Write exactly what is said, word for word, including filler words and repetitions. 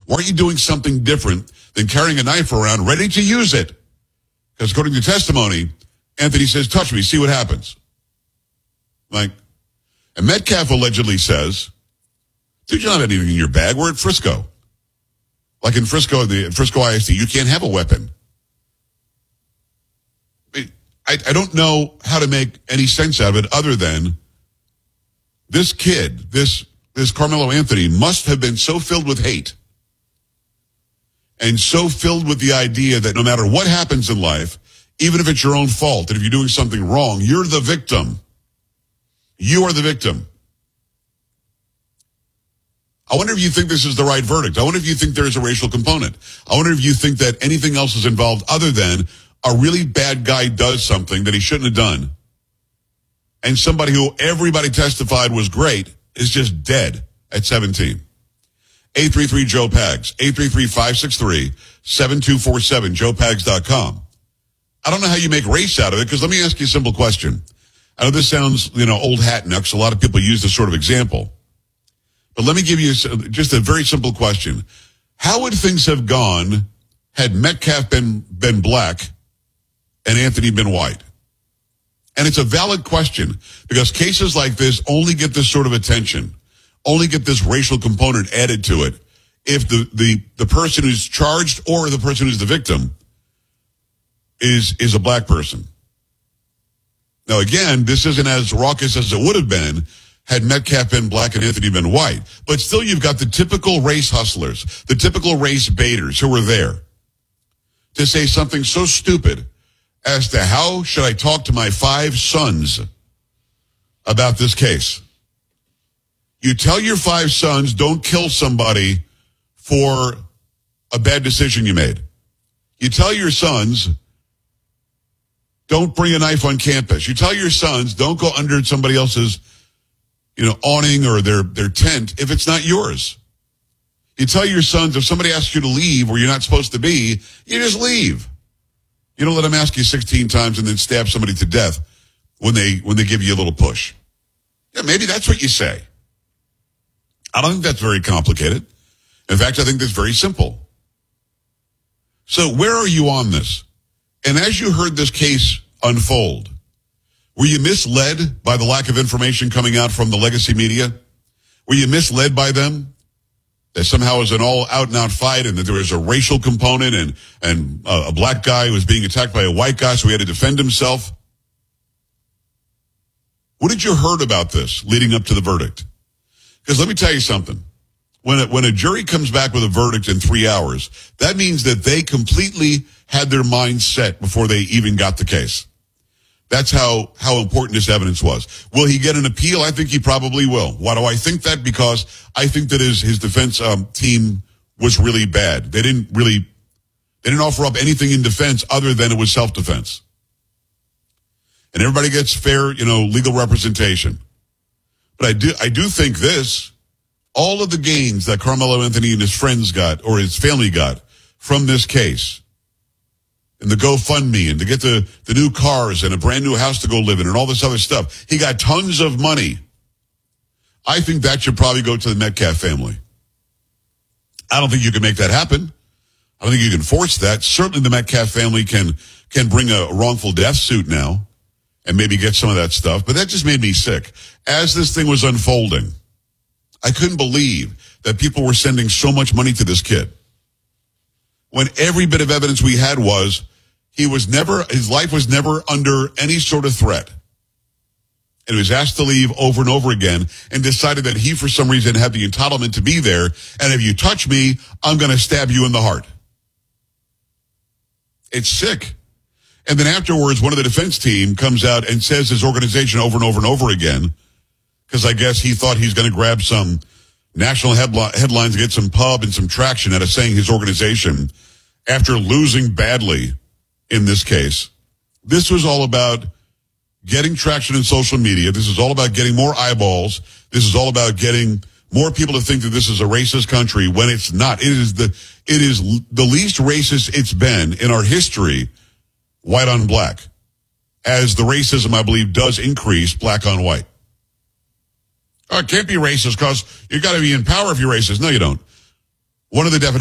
Why aren't you doing something different than carrying a knife around ready to use it? Because according to testimony, Anthony says, touch me, see what happens. Like, and Metcalf allegedly says, dude, you don't have anything in your bag. We're at Frisco. Like in Frisco, the Frisco I S D, you can't have a weapon. I, I don't know how to make any sense out of it other than this kid, this, this Carmelo Anthony must have been so filled with hate and so filled with the idea that no matter what happens in life, even if it's your own fault, that if you're doing something wrong, you're the victim. You are the victim. I wonder if you think this is the right verdict. I wonder if you think there is a racial component. I wonder if you think that anything else is involved other than a really bad guy does something that he shouldn't have done. And somebody who everybody testified was great is just dead at seventeen. eight three three Joe Pags. eight three three, five six three, seven two four seven, joe pags dot com. I don't know how you make race out of it, because let me ask you a simple question. I know this sounds, you know, old hat now, because a lot of people use this sort of example. But let me give you just a very simple question. How would things have gone had Metcalf been, been black and Anthony been white? And it's a valid question, because cases like this only get this sort of attention, only get this racial component added to it if the, the, the person who's charged or the person who's the victim is, is a black person. Now, again, this isn't as raucous as it would have been had Metcalf been black and Anthony been white. But still, you've got the typical race hustlers, the typical race baiters who were there to say something so stupid as to how should I talk to my five sons about this case. You tell your five sons, don't kill somebody for a bad decision you made. You tell your sons, don't bring a knife on campus. You tell your sons, don't go under somebody else's, you know, awning or their, their tent if it's not yours. You tell your sons, if somebody asks you to leave where you're not supposed to be, you just leave. You don't let them ask you sixteen times and then stab somebody to death when they, when they give you a little push. Yeah, maybe that's what you say. I don't think that's very complicated. In fact, I think that's very simple. So where are you on this? And as you heard this case unfold, were you misled by the lack of information coming out from the legacy media? Were you misled by them? That somehow it was an all-out-and-out fight and that there was a racial component and, and a black guy who was being attacked by a white guy, so he had to defend himself? What did you heard about this leading up to the verdict? Because let me tell you something. When a, when a jury comes back with a verdict in three hours, that means that they completely had their minds set before they even got the case. That's how, how important this evidence was. Will he get an appeal? I think he probably will. Why do I think that? Because I think that his, his defense um, team was really bad. They didn't really, they didn't offer up anything in defense other than it was self-defense. And everybody gets fair, you know, legal representation. But I do, I do think this, all of the gains that Carmelo Anthony and his friends got, or his family got, from this case, and the GoFundMe, and to get the, the new cars and a brand new house to go live in and all this other stuff. He got tons of money. I think that should probably go to the Metcalf family. I don't think you can make that happen. I don't think you can force that. Certainly the Metcalf family can, can bring a wrongful death suit now and maybe get some of that stuff. But that just made me sick. As this thing was unfolding, I couldn't believe that people were sending so much money to this kid, when every bit of evidence we had was he was never, his life was never under any sort of threat. And he was asked to leave over and over again and decided that he, for some reason, had the entitlement to be there. And if you touch me, I'm going to stab you in the heart. It's sick. And then afterwards, one of the defense team comes out and says his organization over and over and over again, because I guess he thought he's going to grab some national headli- headlines, get some pub and some traction out of saying his organization after losing badly in this case. This was all about getting traction in social media. This is all about getting more eyeballs. This is all about getting more people to think that this is a racist country when it's not. It is the, it is the least racist it's been in our history, white on black, as the racism, I believe, does increase black on white. Oh, it can't be racist because you got to be in power if you're racist. No, you don't. One of the definitions